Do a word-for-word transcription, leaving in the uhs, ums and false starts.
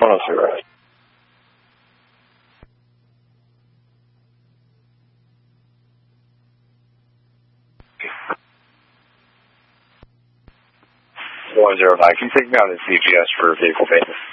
one oh zero. one zero nine, can you take me on the C G S for vehicle maintenance?